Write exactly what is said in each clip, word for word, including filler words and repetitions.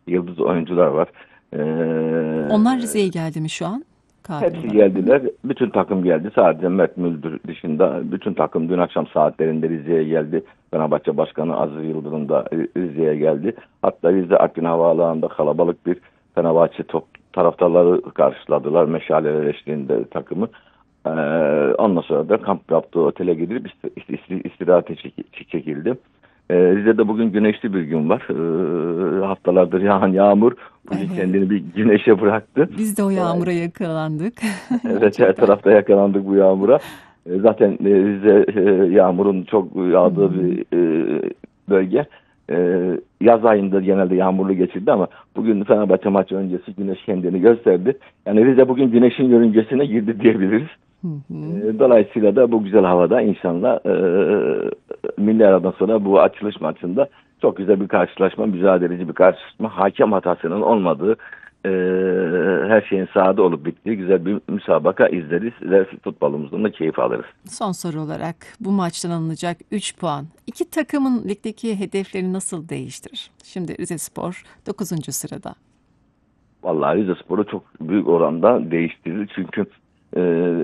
yıldız oyuncular var. E, Onlar Rize'ye geldi mi şu an Hepsi kadroda? geldiler. Bütün takım geldi. Sadece Mert Müldür dışında bütün takım dün akşam saatlerinde Rize'ye geldi. Fenerbahçe Başkanı Aziz Yıldırım da Rize'ye geldi. Hatta Rize Artvin Havaalanı'nda kalabalık bir Fenerbahçe top, taraftarları karşıladılar. Meşaleler eşliğinde takımı. Ee, ondan sonra da kamp yaptığı otele gidip ist- ist- istirahate çek- çekildi. Ee, Rize'de bugün güneşli bir gün var. Ee, haftalardır yağan yağmur bugün Evet. kendini bir güneşe bıraktı. Biz de o yağmura yakalandık. Evet, her Gerçekten. tarafta yakalandık bu yağmura. E, Zaten e, Rize e, yağmurun çok Hı yağdığı hı. bir e, bölge. E, Yaz ayında genelde yağmurlu geçirdi ama bugün Fenerbahçe maçı öncesi güneş kendini gösterdi. Yani Rize bugün güneşin yörüngesine girdi diyebiliriz. Hı hı. E, Dolayısıyla da bu güzel havada inşallah e, milli aradan sonra bu açılış maçında çok güzel bir karşılaşma, mücadeleci bir karşılaşma, hakem hatasının olmadığı, e, her şeyin sahada olup bittiği güzel bir müsabaka izleriz ve futbolumuzdan da keyif alırız. Son soru olarak bu maçtan alınacak üç puan iki takımın ligdeki hedeflerini nasıl değiştirir? Şimdi Rizespor dokuzuncu sırada. Vallahi Rizespor'u çok büyük oranda değiştirir çünkü e,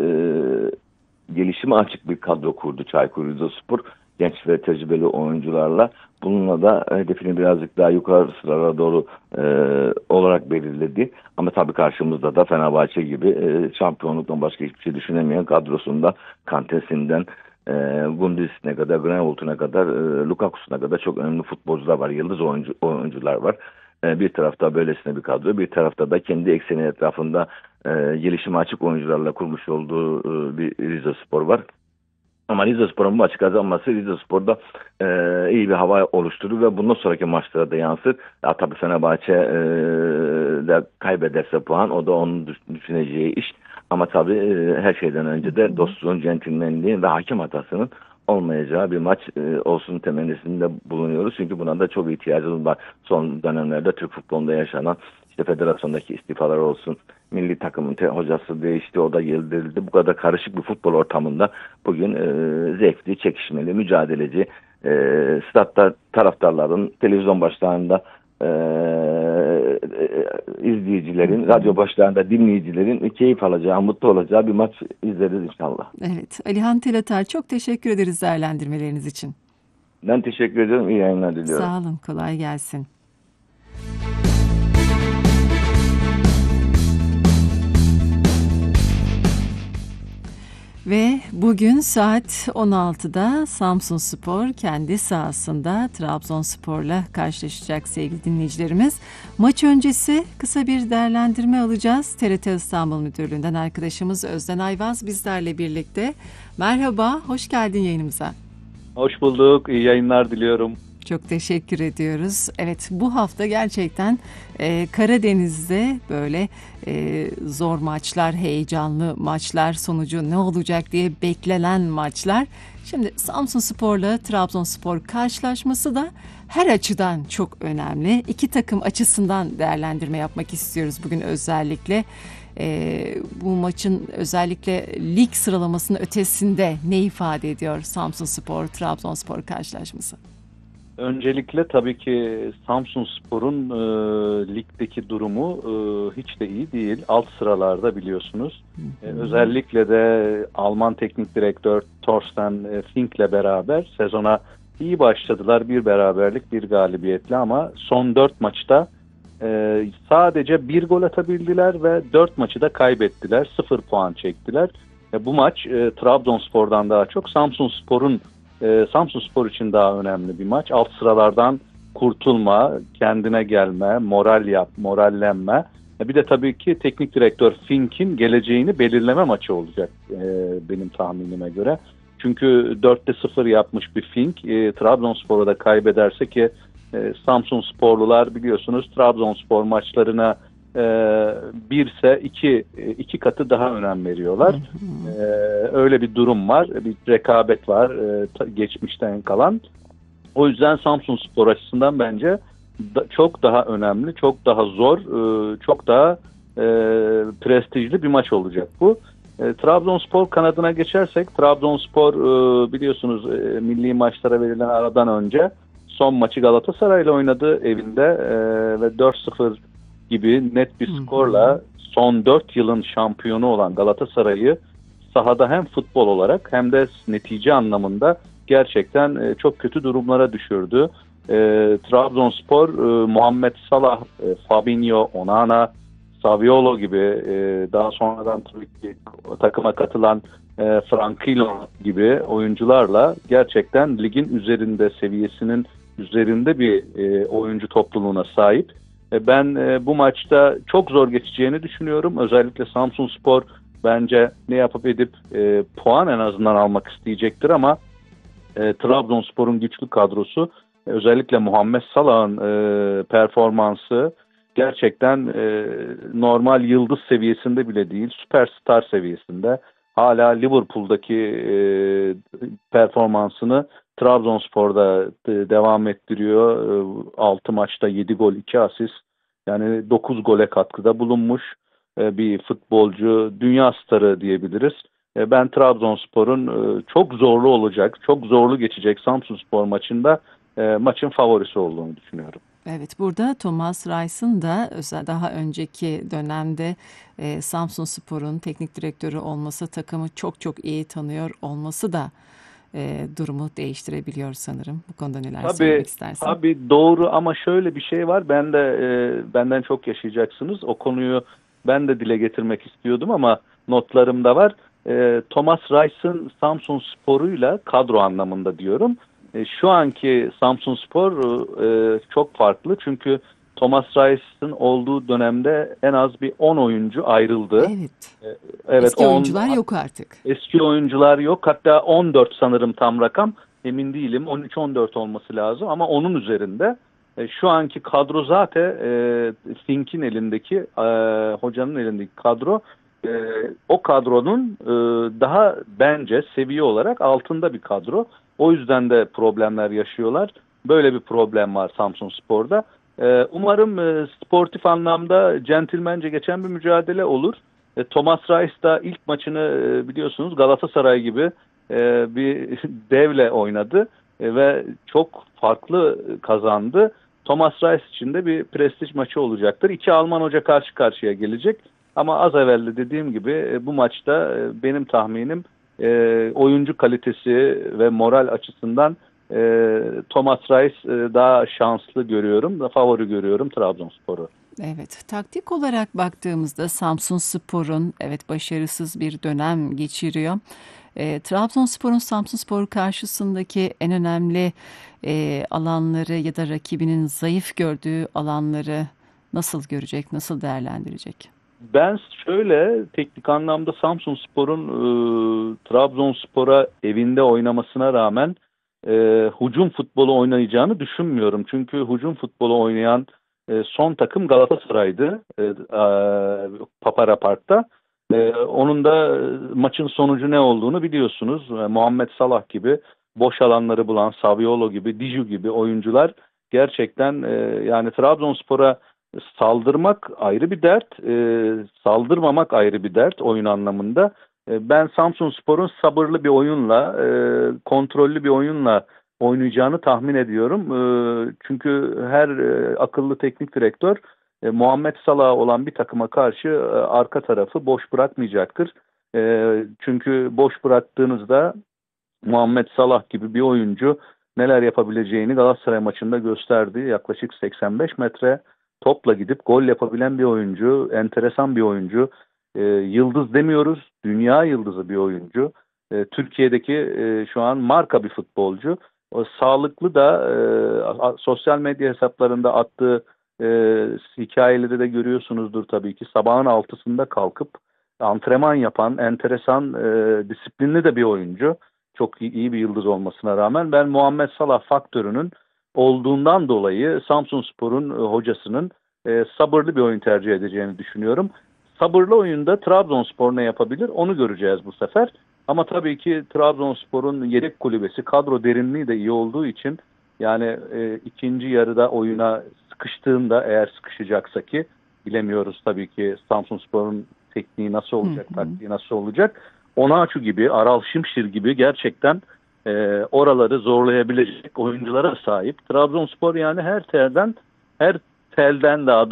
gelişime açık bir kadro kurdu Çaykur Rizespor. Genç ve tecrübeli oyuncularla. Bununla da hedefini birazcık daha yukarı sıralara doğru e, olarak belirledi. Ama tabii karşımızda da Fenerbahçe gibi e, şampiyonluktan başka hiçbir şey düşünemeyen kadrosunda Kantes'inden e, Gundiz'ine kadar, Greenwood'una kadar, e, Lukaku'suna kadar çok önemli futbolcular var. Yıldız oyuncu, oyuncular var. E, bir tarafta böylesine bir kadro, bir tarafta da kendi ekseni etrafında e, gelişime açık oyuncularla kurmuş olduğu e, bir Rizespor var. Ama Rizespor'un bu maçı kazanması Rizespor'da e, iyi bir hava oluşturur ve bundan sonraki maçlara da yansır. Ya, tabii Fenerbahçe e, de kaybederse puan o da onun düşüneceği iş. Ama tabii e, her şeyden önce de dostluğun, centilmenliğin ve hakem hatasının olmayacağı bir maç e, olsun temennisinde bulunuyoruz. Çünkü buna da çok ihtiyacımız var. Son dönemlerde Türk futbolunda yaşanan işte federasyondaki istifalar olsun, milli takımın te- hocası değişti, o da getirildi. Bu kadar karışık bir futbol ortamında bugün e, zevkli, çekişmeli, mücadeleci, e, statta taraftarların, televizyon başlarında e, e, izleyicilerin, radyo başlarında dinleyicilerin keyif alacağı, mutlu olacağı bir maç izleriz inşallah. Evet, Alihan Telatar çok teşekkür ederiz değerlendirmeleriniz için. Ben teşekkür ediyorum. İyi yayınlar diliyorum. Sağ olun, kolay gelsin. Ve bugün saat on altıda Samsunspor kendi sahasında Trabzonspor'la karşılaşacak sevgili dinleyicilerimiz. Maç öncesi kısa bir değerlendirme alacağız. T R T İstanbul Müdürlüğü'nden arkadaşımız Özden Ayvaz bizlerle birlikte. Merhaba, hoş geldin yayınımıza. Hoş bulduk. İyi yayınlar diliyorum. Çok teşekkür ediyoruz. Evet, bu hafta gerçekten e, Karadeniz'de böyle e, zor maçlar, heyecanlı maçlar, sonucu ne olacak diye beklenen maçlar. Şimdi Samsunspor'la Trabzonspor karşılaşması da her açıdan çok önemli. İki takım açısından değerlendirme yapmak istiyoruz bugün özellikle. E, bu maçın özellikle lig sıralamasının ötesinde ne ifade ediyor Samsunspor-Trabzonspor karşılaşması? Öncelikle tabii ki Samsunspor'un e, ligdeki durumu e, hiç de iyi değil. Alt sıralarda biliyorsunuz. E, özellikle de Alman teknik direktör Thorsten Fink'le beraber sezona iyi başladılar. Bir beraberlik, bir galibiyetle ama son dört maçta e, sadece bir gol atabildiler ve dört maçı da kaybettiler. Sıfır puan çektiler. E, bu maç e, Trabzonspor'dan daha çok Samsunspor'un E, Samsunspor için daha önemli bir maç. Alt sıralardan kurtulma, kendine gelme, moral yap, morallenme. E, bir de tabii ki teknik direktör Fink'in geleceğini belirleme maçı olacak e, benim tahminime göre. Çünkü dörtte sıfır yapmış bir Fink. E, Trabzonspor'u da kaybederse ki e, Samsunsporlular biliyorsunuz Trabzonspor maçlarına Ee, birse iki, iki katı daha önem veriyorlar. Ee, öyle bir durum var. Bir rekabet var e, ta, geçmişten kalan. O yüzden Samsunspor açısından bence da, çok daha önemli, çok daha zor, e, çok daha e, prestijli bir maç olacak bu. E, Trabzonspor kanadına geçersek, Trabzonspor e, biliyorsunuz e, milli maçlara verilen aradan önce son maçı Galatasaray'la oynadı evinde e, ve dört sıfır gibi net bir skorla son dört yılın şampiyonu olan Galatasaray'ı sahada hem futbol olarak hem de netice anlamında gerçekten e, çok kötü durumlara düşürdü. E, Trabzonspor, e, Muhammed Salah, e, Fabinho, Onana, Saviolo gibi e, daha sonradan tabii ki takıma katılan e, Frankilo gibi oyuncularla gerçekten ligin üzerinde, seviyesinin üzerinde bir e, oyuncu topluluğuna sahip. E, ben e, bu maçta çok zor geçeceğini düşünüyorum. Özellikle Samsunspor bence ne yapıp edip e, puan en azından almak isteyecektir ama e, Trabzonspor'un güçlü kadrosu, e, özellikle Muhammed Salah'ın e, performansı gerçekten e, normal yıldız seviyesinde bile değil, süperstar seviyesinde. Hala Liverpool'daki e, performansını Trabzonspor'da de, devam ettiriyor. E, altı maçta yedi gol, iki asist. Yani dokuz gole katkıda bulunmuş e, bir futbolcu, dünya starı diyebiliriz. E, ben Trabzonspor'un e, çok zorlu olacak, çok zorlu geçecek Samsunspor maçında e, maçın favorisi olduğunu düşünüyorum. Evet, burada Thomas Reis'in da özel daha önceki dönemde e, Samsunspor'un teknik direktörü olması, takımı çok çok iyi tanıyor olması da e, durumu değiştirebiliyor sanırım. Bu konuda neler Tabii, söylemek istersin? tabii doğru ama şöyle bir şey var. Ben de e, benden çok yaşayacaksınız. O konuyu ben de dile getirmek istiyordum ama notlarımda var. E, Thomas Reis'in Samsunspor'uyla kadro anlamında diyorum. E, şu anki Samsunspor e, çok farklı çünkü Thomas Reis'in olduğu dönemde en az bir on oyuncu ayrıldı. Evet. E, evet, Eski on, oyuncular yok artık. Eski oyuncular yok. Hatta on dört sanırım tam rakam. Emin değilim. on üç on dört olması lazım ama onun üzerinde. E, şu anki kadro zaten e, Fink'in elindeki, e, hocanın elindeki kadro. E, o kadronun e, daha bence seviye olarak altında bir kadro. O yüzden de problemler yaşıyorlar. Böyle bir problem var Samsunspor'da. E, umarım e, sportif anlamda centilmence geçen bir mücadele olur. E, Thomas Reis da ilk maçını e, biliyorsunuz Galatasaray gibi e, bir devle oynadı e, ve çok farklı kazandı. Thomas Reis için de bir prestij maçı olacaktır. İki Alman hoca karşı karşıya gelecek. Ama az evvel de dediğim gibi e, bu maçta e, benim tahminim e, oyuncu kalitesi ve moral açısından e, Thomas Reis e, daha şanslı görüyorum, da favori görüyorum Trabzonspor'u. Evet, taktik olarak baktığımızda Samsunspor'un evet başarısız bir dönem geçiriyor. E, Trabzonspor'un Samsunspor karşısındaki en önemli e, alanları ya da rakibinin zayıf gördüğü alanları nasıl görecek, nasıl değerlendirecek? Ben şöyle teknik anlamda Samsunspor'un e, Trabzonspor'a evinde oynamasına rağmen e, hücum futbolu oynayacağını düşünmüyorum. Çünkü hücum futbolu oynayan e, son takım Galatasaray'dı e, e, Papara Park'ta. E, onun da maçın sonucu ne olduğunu biliyorsunuz. E, Muhammed Salah gibi boş alanları bulan, Saviolo gibi, Diju gibi oyuncular gerçekten e, yani Trabzonspor'a saldırmak ayrı bir dert, e, saldırmamak ayrı bir dert oyun anlamında. E, ben Samsunspor'un sabırlı bir oyunla, e, kontrollü bir oyunla oynayacağını tahmin ediyorum. E, çünkü her e, akıllı teknik direktör e, Muhammed Salah'a olan bir takıma karşı e, arka tarafı boş bırakmayacaktır. E, çünkü boş bıraktığınızda Muhammed Salah gibi bir oyuncu neler yapabileceğini Galatasaray maçında gösterdi. Yaklaşık seksen beş metre topla gidip gol yapabilen bir oyuncu, enteresan bir oyuncu. E, yıldız demiyoruz, dünya yıldızı bir oyuncu. E, Türkiye'deki e, şu an marka bir futbolcu. O, sağlıklı da e, a, sosyal medya hesaplarında attığı e, hikayeleri de görüyorsunuzdur tabii ki. Sabahın altısında kalkıp antrenman yapan, enteresan, e, disiplinli de bir oyuncu. Çok iyi, iyi bir yıldız olmasına rağmen ben Muhammed Salah faktörünün olduğundan dolayı Samsunspor'un e, hocasının e, sabırlı bir oyun tercih edeceğini düşünüyorum. Sabırlı oyunda Trabzonspor ne yapabilir onu göreceğiz bu sefer. Ama tabii ki Trabzonspor'un yedek kulübesi, kadro derinliği de iyi olduğu için yani e, ikinci yarıda oyuna sıkıştığında, eğer sıkışacaksa ki bilemiyoruz tabii ki Samsunspor'un tekniği nasıl olacak, taktiği nasıl olacak. Onaçu gibi, Aral Şimşir gibi gerçekten e, oraları zorlayabilecek oyunculara sahip. Trabzonspor yani her telden her telden daha